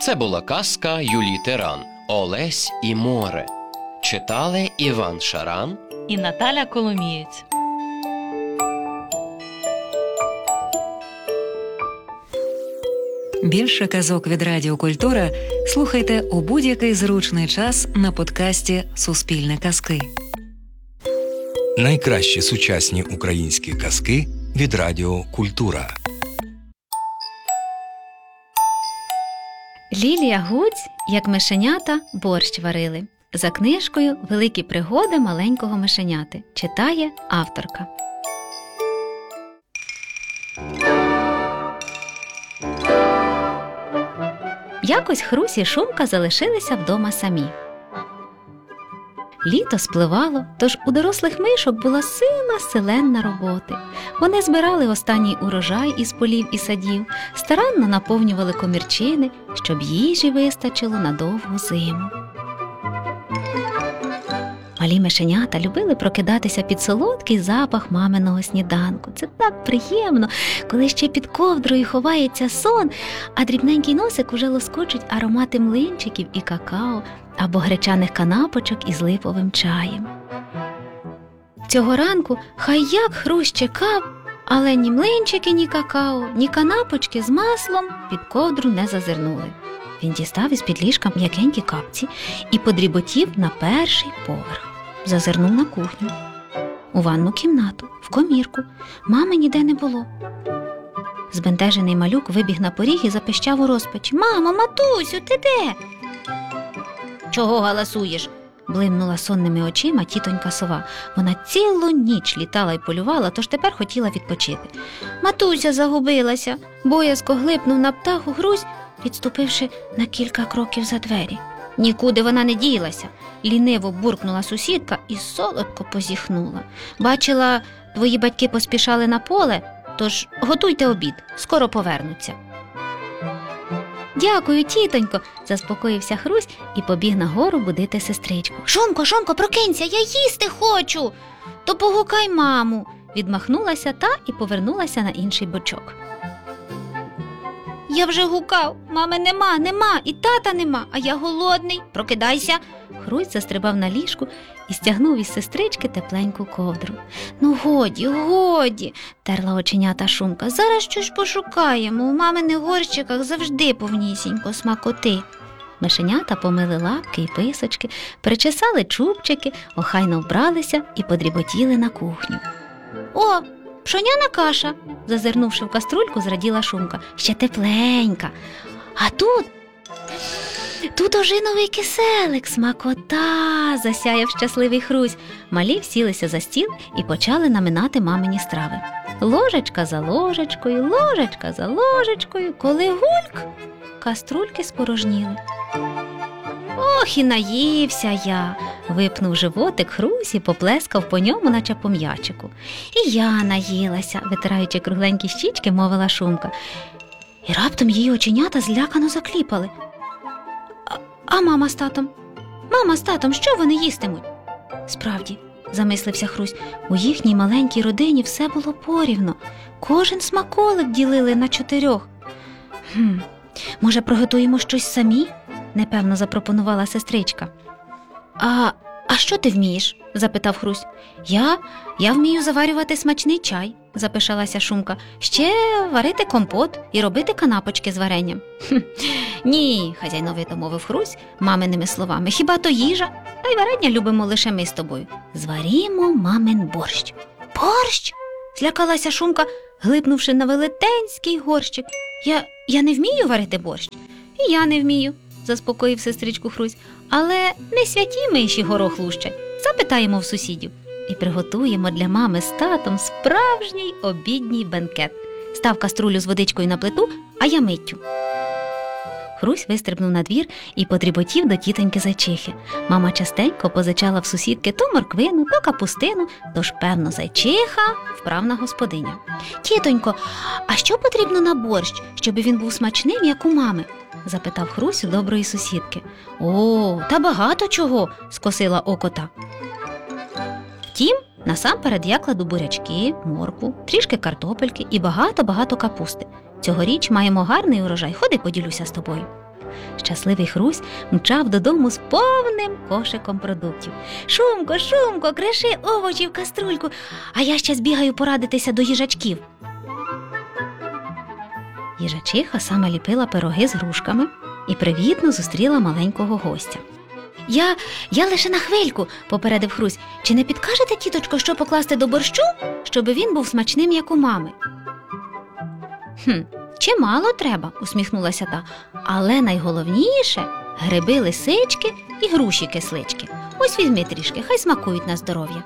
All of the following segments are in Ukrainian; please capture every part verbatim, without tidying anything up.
Це була казка Юлії Теран «Олесь і море». Читали Іван Шаран і Наталя Коломієць. Більше казок від Радіо Культура слухайте у будь-який зручний час на подкасті «Суспільне казки». Найкращі сучасні українські казки від Радіо Культура. Лілія Гуць, як мишенята, борщ варили. За книжкою «Великі пригоди маленького мишеняти» читає авторка. Якось Хрусь і Шумка залишилися вдома самі. Літо спливало, тож у дорослих мишок була сила селен роботи. Вони збирали останній урожай із полів і садів, старанно наповнювали комірчини, щоб їжі вистачило на довгу зиму. Малі мишенята любили прокидатися під солодкий запах маминого сніданку. Це так приємно, коли ще під ковдрою ховається сон, а дрібненький носик уже лоскочуть аромати млинчиків і какао або гречаних канапочок із липовим чаєм. Цього ранку хай як Хрусь чекав, але ні млинчики, ні какао, ні канапочки з маслом під ковдру не зазирнули. Він дістав із-під ліжка м'якенькі капці і подріботів на перший поверх. Зазирнув на кухню, у ванну кімнату, в комірку. Мами ніде не було. Збентежений малюк вибіг на поріг і запищав у розпачі: «Мамо, матусю, ти де?» «Чого галасуєш?» – блимнула сонними очима тітонька сова. Вона цілу ніч літала й полювала, тож тепер хотіла відпочити. «Матуся загубилася», – боязко глипнув на птаху Хрусь, відступивши на кілька кроків за двері. «Нікуди вона не ділася», – ліниво буркнула сусідка і солодко позіхнула. «Бачила, твої батьки поспішали на поле, тож готуйте обід, скоро повернуться». «Дякую, тітонько», – заспокоївся Хрусь і побіг нагору будити сестричку. «Шумко, Шумко, прокинься, я їсти хочу!» «То погукай маму», – відмахнулася та і повернулася на інший бочок. «Я вже гукав, мами нема, нема, і тата нема, а я голодний, прокидайся!» Хрусь застрибав на ліжку і стягнув із сестрички тепленьку ковдру. «Ну годі, годі!» – терла оченята Шумка. «Зараз щось пошукаємо, у маминих горщиках завжди повнісінько смакоти». Мишенята помили лапки і писочки, причесали чубчики, охайно вбралися і подріботіли на кухню. «О, пшоняна каша!» – зазирнувши в каструльку, зраділа Шумка. «Ще тепленька. А тут, тут ожиновий киселик, смакота!» – засяяв щасливий Хрусь. Малі всілися за стіл і почали наминати мамині страви. Ложечка за ложечкою, ложечка за ложечкою, коли гульк, каструльки спорожніли. «Ох, і наївся я!» – випнув животик Хрусь і поплескав по ньому, наче по м'ячику. «І я наїлася!» – витираючи кругленькі щічки, мовила Шумка. І раптом її оченята злякано закліпали. «А, а мама з татом? Мама з татом, що вони їстимуть?» «Справді», – замислився Хрусь, – у їхній маленькій родині все було порівно. Кожен смаколик ділили на чотирьох. «Хм, може, приготуємо щось самі?» – непевно запропонувала сестричка. «А, а що ти вмієш?» – запитав Хрусь. «Я, я вмію заварювати смачний чай», – запишалася Шумка. «Ще варити компот і робити канапочки з варенням». «Хм, ні», – хазяйновито мовив Хрусь маминими словами. «Хіба то їжа? Та й варення любимо лише ми з тобою. Зварімо мамин борщ». «Борщ?» – злякалася Шумка, глипнувши на велетенський горщик. «Я, я не вмію варити борщ?» «І я не вмію», – заспокоїв сестричку Хрусь. «Але не святі миші горох лущать. Запитаємо в сусідів і приготуємо для мами з татом справжній обідній бенкет. Став каструлю з водичкою на плиту, а я миттю». Хрусь вистрибнув на двір і подріботів до тітоньки Зайчихи. Мама частенько позичала в сусідки то морквину, то капустину, тож, певно, Зайчиха – вправна господиня. «Тітонько, а що потрібно на борщ, щоб він був смачним, як у мами?» – запитав Хрусь у доброї сусідки. «О, та багато чого!» – скосила око та. Втім, насамперед я кладу бурячки, моркву, трішки картопельки і багато-багато капусти. Цьогоріч маємо гарний урожай, ходи поділюся з тобою». Щасливий Хрусь мчав додому з повним кошиком продуктів. «Шумко, Шумко, криши овочі в каструльку, а я ще збігаю порадитися до їжачків». Їжачиха саме ліпила пироги з грушками і привітно зустріла маленького гостя. Я, я лише на хвильку», – попередив Хрусь. «Чи не підкажете, тіточко, що покласти до борщу, щоби він був смачним, як у мами?» «Хм, чимало треба», – усміхнулася та. «Але найголовніше – гриби лисички і груші кислички. Ось візьми трішки, хай смакують на здоров'я».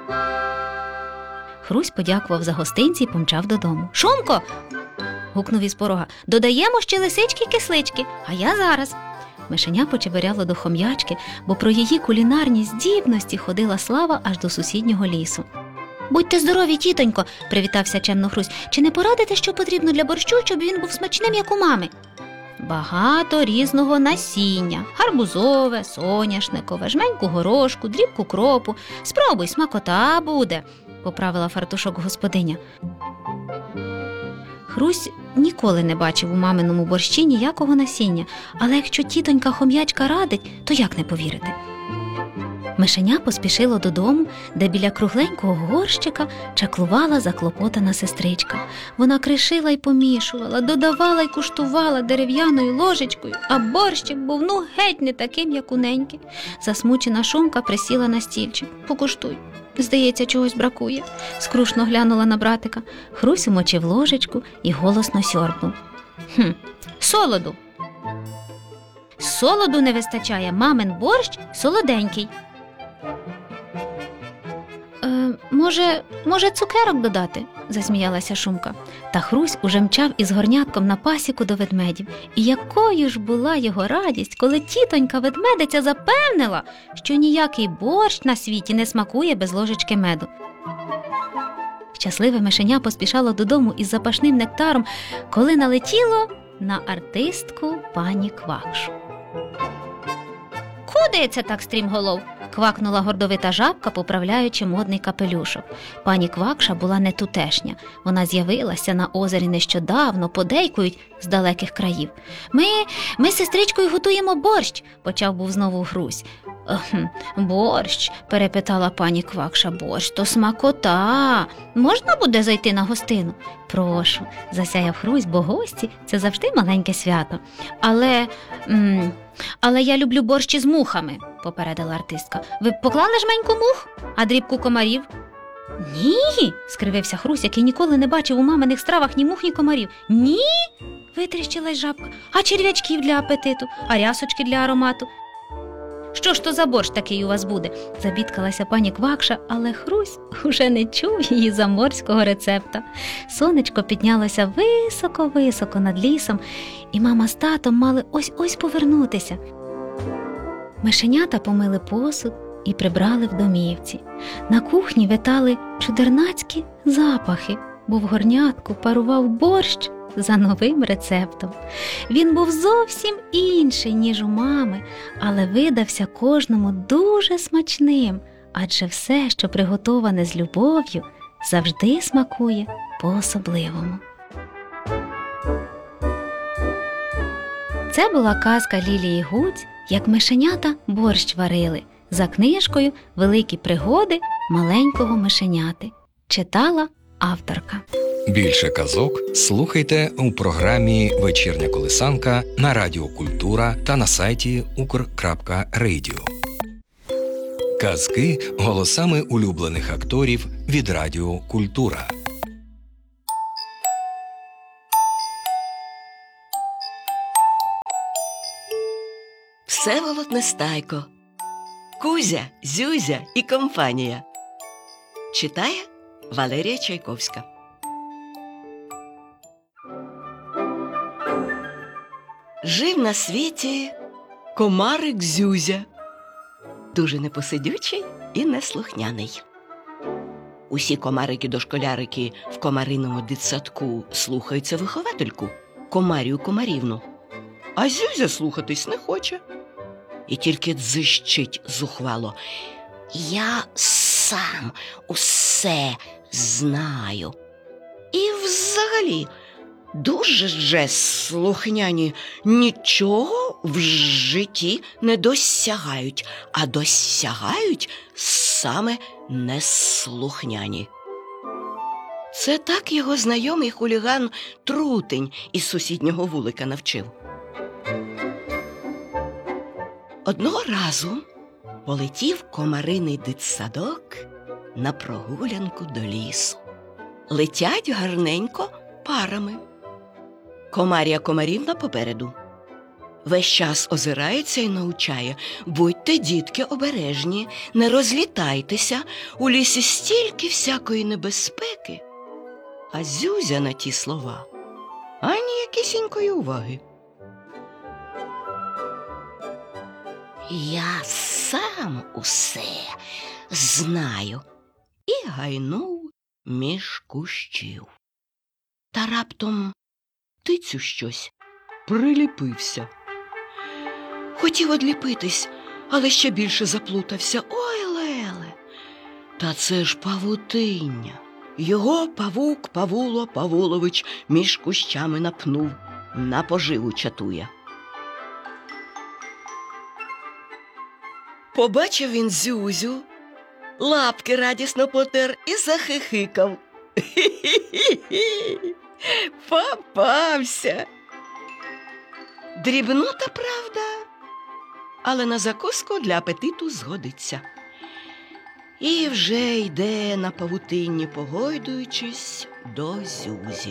Хрусь подякував за гостинці і помчав додому. «Шумко!» – гукнув із порога. «Додаємо ще лисички й кислички, а я зараз». Мишеня почеберяло до хом'ячки, бо про її кулінарні здібності ходила слава аж до сусіднього лісу. «Будьте здорові, тітонько!» – привітався чемно Хрусь. «Чи не порадите, що потрібно для борщу, щоб він був смачним, як у мами?» «Багато різного насіння – гарбузове, соняшникове, жменьку горошку, дрібку кропу. Спробуй, смакота буде!» – поправила фартушок господиня. Хрусь ніколи не бачив у маминому борщі ніякого насіння, але якщо тітонька-хом'ячка радить, то як не повірити? Мишеня поспішило додому, де біля кругленького горщика чаклувала заклопотана сестричка. Вона кришила й помішувала, додавала й куштувала дерев'яною ложечкою, а борщик був ну геть не таким, як у неньки. Засмучена Шумка присіла на стільчик. «Покуштуй. Здається, чогось бракує», – скрушно глянула на братика. Хрусь умочив ложечку і голосно сьорбнув. «Хм, солоду. Солоду не вистачає, мамин борщ солоденький. Е, може, може, цукерок додати?» – засміялася Шумка. Та Хрусь уже мчав із горнятком на пасіку до ведмедів. І якою ж була його радість, коли тітонька-ведмедиця запевнила, що ніякий борщ на світі не смакує без ложечки меду. Щасливе мишеня поспішало додому із запашним нектаром, коли налетіло на артистку пані Квакшу. «Куди це так, стрімголов?» – квакнула гордовита жабка, поправляючи модний капелюшок. Пані Квакша була не тутешня. Вона з'явилася на озері нещодавно, подейкують з далеких країв. Ми, ми з сестричкою готуємо борщ», – почав був знову Хрусь. «Борщ?» – перепитала пані Квакша. «Борщ – то смакота. Можна буде зайти на гостину?» «Прошу», – засяяв Хрусь, бо гості – це завжди маленьке свято. «Але... М- але я люблю борщ із мухами», – попередила артистка. «Ви поклали жменьку мух? А дрібку комарів?» «Ні!» – скривився Хрусь, який ніколи не бачив у маминих стравах ні мух, ні комарів. «Ні?» – витріщилась жабка. «А черв'ячків для апетиту? А рясочки для аромату?» «Що ж то за борщ такий у вас буде?» – забідкалася пані Квакша, але Хрусь уже не чув її заморського рецепта. Сонечко піднялося високо-високо над лісом, і мама з татом мали ось-ось повернутися. Мишенята помили посуд і прибрали в домівці. На кухні витали чудернацькі запахи, бо в горнятку парував борщ за новим рецептом. Він був зовсім інший, ніж у мами, але видався кожному дуже смачним, адже все, що приготоване з любов'ю, завжди смакує по-особливому. Це була казка Лілії Гуць «Як мишенята борщ варили» за книжкою «Великі пригоди маленького мишеняти». Читала авторка. Більше казок слухайте у програмі «Вечірня колисанка» на Радіо Культура та на сайті укр крапка радіо. Казки голосами улюблених акторів від Радіо Культура. Всеволод Нестайко, Кузя, Зюзя і компанія. Читає Валерія Чайковська. Жив на світі комарик Зюзя, дуже непосидючий і неслухняний. Усі комарики-дошколярики в комариному дитсадку слухаються виховательку, Комарію Комарівну, а Зюзя слухатись не хоче. І тільки дзищить зухвало: «Я сам усе знаю». І взагалі, Дуже же слухняні нічого в житті не досягають, а досягають саме неслухняні. Це так його знайомий хуліган Трутень із сусіднього вулика навчив. Одного разу полетів комариний дитсадок на прогулянку до лісу. Летять гарненько парами. Комарія Комарівна попереду. Весь час озирається і научає: будьте, дітки, обережні, не розлітайтеся, у лісі стільки всякої небезпеки. А Зюзя на ті слова ані якісінької уваги. Я сам усе знаю. І гайнув між кущів. Та раптом тицю щось приліпився. Хотів одліпитись, але ще більше заплутався. Ой, леле! Та це ж павутиння. Його павук Павуло Павулович між кущами напнув, на поживу чатує. Побачив він Зюзю, лапки радісно потер і захихикав. Хі-хі-хі! Попався! Дрібнота, правда, але на закуску для апетиту згодиться. І вже йде на павутинні, погойдуючись, до Зюзі.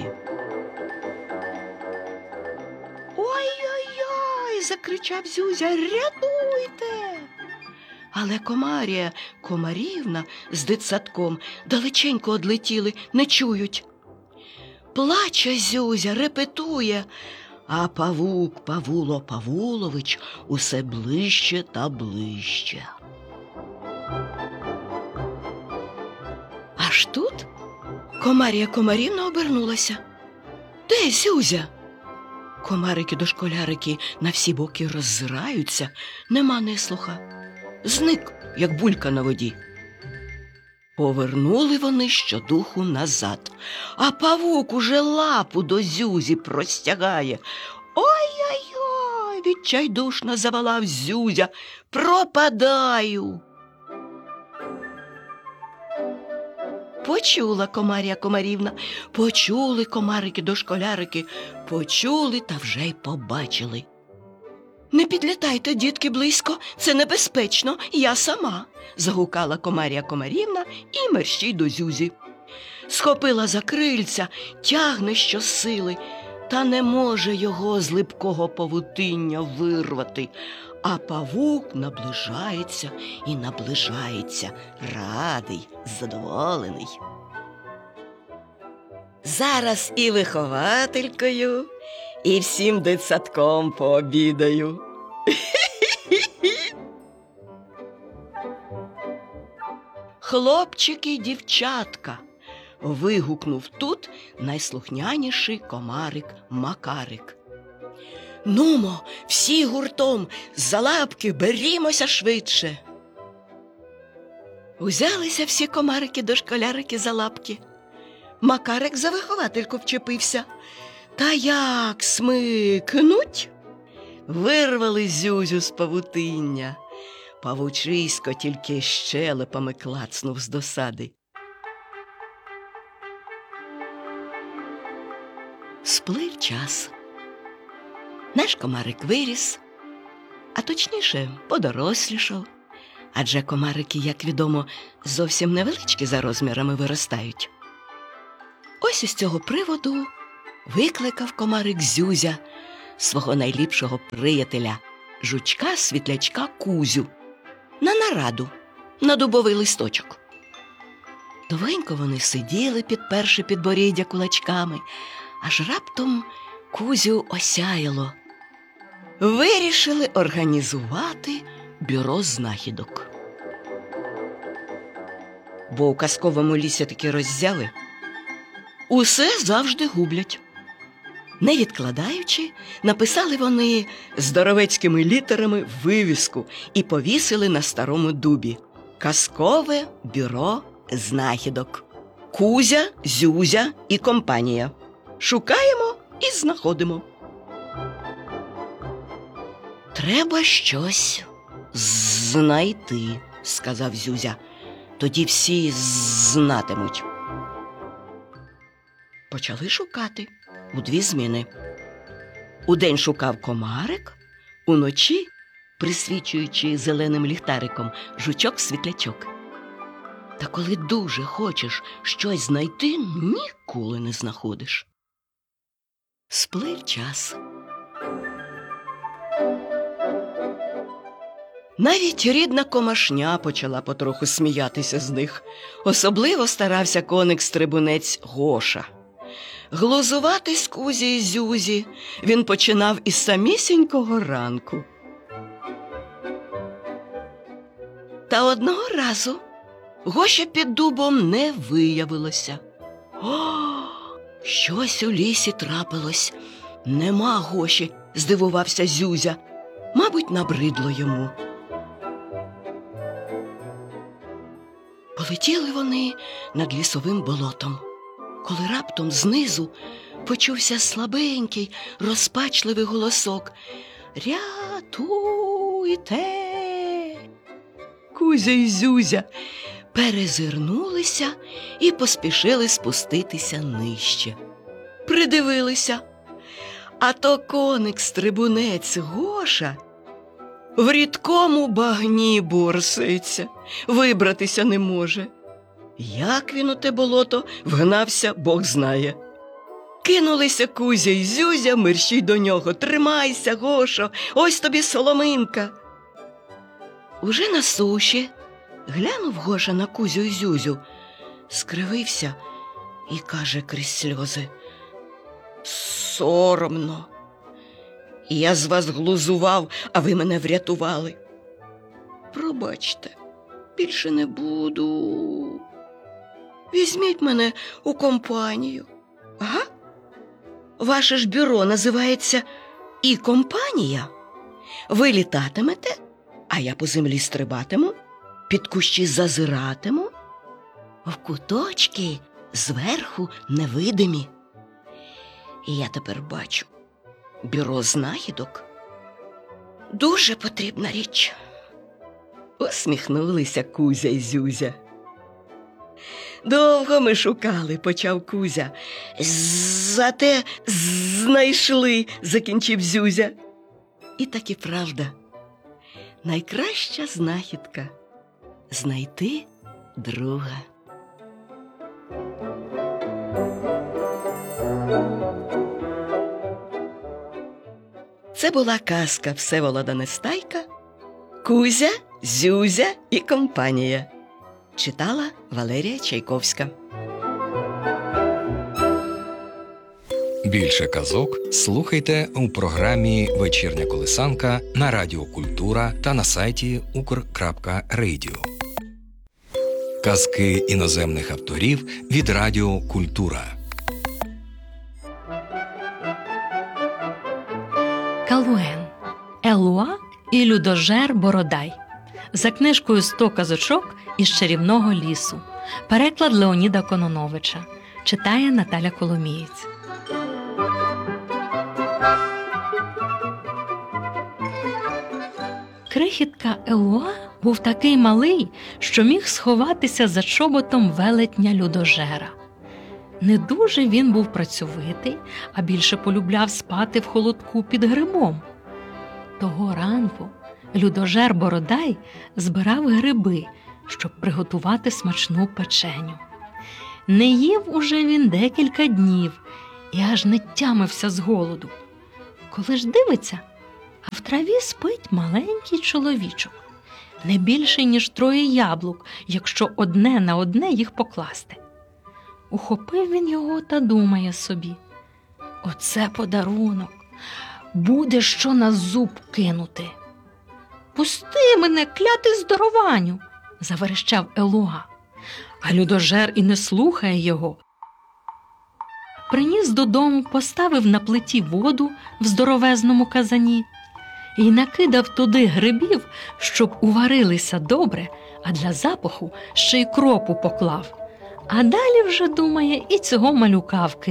«Ой-ой-ой!» – закричав Зюзя. «Рятуйте!» Але Комарія Комарівна з дитсадком далеченько одлетіли, не чують. Плаче Зюзя, репетує, а павук Павуло Павулович усе ближче та ближче. Аж тут Комарія Комарівна обернулася. «Де Зюзя?» Комарики-дошколярики на всі боки роззираються, нема неслуха. Зник, як булька на воді. Повернули вони щодуху назад, а павук уже лапу до Зюзі простягає. «Ой-ой-ой!» – відчайдушно заволав Зюзя. «Пропадаю!» Почула Комарія Комарівна, почули комарики-дошколярики, почули та вже й побачили. «Не підлітайте, дітки, близько, це небезпечно, я сама!» – загукала Комарія Комарівна і мерщій до Зюзі. Схопила за крильця, тягне щосили, та не може його з липкого павутиння вирвати. А павук наближається і наближається, радий, задоволений. Зараз і вихователькою, і всім дитсадком пообідаю. «Хлопчики й дівчатка!» – вигукнув тут найслухняніший комарик Макарик. «Нумо, всі гуртом, за лапки берімося швидше!» Узялися всі комарики-дошколярики за лапки. Макарик за виховательку вчепився. Та як смикнуть! Вирвали Зюзю з павутиння. Павучисько тільки щелепами клацнув з досади. Сплив час. Наш комарик виріс, а точніше подорослішав. Адже комарики, як відомо, зовсім невеличкі за розмірами виростають. Ось із цього приводу викликав комарик Зюзя свого найліпшого приятеля, жучка-світлячка Кузю, на нараду, на дубовий листочок. Довгенько вони сиділи, підперши підборіддя кулачками, аж раптом Кузю осяяло. Вирішили організувати бюро знахідок. Бо у казковому лісі таки роззяви усе завжди гублять. Не відкладаючи, написали вони здоровецькими літерами вивіску і повісили на старому дубі: «Казкове бюро знахідок. Кузя, Зюзя і компанія. Шукаємо і знаходимо. Треба щось знайти, сказав Зюзя. Тоді всі знатимуть. Почали шукати у дві зміни. Удень шукав комарик, уночі, присвічуючи зеленим ліхтариком, жучок-світлячок. Та коли дуже хочеш щось знайти, ніколи не знаходиш. Сплив час. Навіть рідна комашня почала потроху сміятися з них. Особливо старався коник-стрибунець Гоша. Глузувати з Кузі і Зюзі він починав із самісінького ранку. Та одного разу Гоші під дубом не виявилося. О, щось у лісі трапилось. Нема Гоші, здивувався Зюзя. Мабуть, набридло йому. Полетіли вони над лісовим болотом, коли раптом знизу почувся слабенький, розпачливий голосок. «Рятуйте!» Кузя і Зюзя перезирнулися і поспішили спуститися нижче. Придивилися, а то коник-стрибунець Гоша в рідкому багні борсається, вибратися не може. Як він у те болото вгнався, Бог знає. Кинулися Кузя й Зюзя мерщій до нього. «Тримайся, Гошо, ось тобі соломинка!» Уже на суші глянув Гоша на Кузю й Зюзю, скривився і каже крізь сльози: «Соромно! Я з вас глузував, а ви мене врятували. Пробачте, більше не буду. Візьміть мене у компанію. Ага? Ваше ж бюро називається «І компанія». Ви літатимете, а я по землі стрибатиму, під кущі зазиратиму, в куточки зверху невидимі. І я тепер бачу, бюро знахідок – дуже потрібна річ». Усміхнулися Кузя й Зюзя. «Довго ми шукали», – почав Кузя. «Зате знайшли», – закінчив Зюзя. І так і правда. Найкраща знахідка – знайти друга. Це була казка Всеволода Нестайка «Кузя, Зюзя і компанія». Читала Валерія Чайковська. Більше казок слухайте у програмі «Вечірня колисанка» на Радіо Культура та на сайті укр крапка радіо. Казки іноземних авторів від Радіо Культура. Калуен. Елуа і Людожер Бородай. За книжкою «сто казочок із чарівного лісу». Переклад Леоніда Кононовича. Читає Наталя Коломієць. Крихітка Елуа був такий малий, що міг сховатися за чоботом велетня Людожера. Не дуже він був працьовитий, а більше полюбляв спати в холодку під грибом. Того ранку Людожер Бородай збирав гриби, щоб приготувати смачну печеню. Не їв уже він декілька днів і аж не тямився з голоду. Коли ж дивиться, а в траві спить маленький чоловічок, не більший, ніж троє яблук, якщо одне на одне їх покласти. Ухопив він його та думає собі: оце подарунок, буде що на зуб кинути. «Пусти мене, клятий здорованю!» – заверещав Елуа. А Людожер і не слухає його. Приніс додому, поставив на плиті воду в здоровезному казані і накидав туди грибів, щоб уварилися добре, а для запаху ще й кропу поклав. А далі вже, думає, і цього малюка вкинув.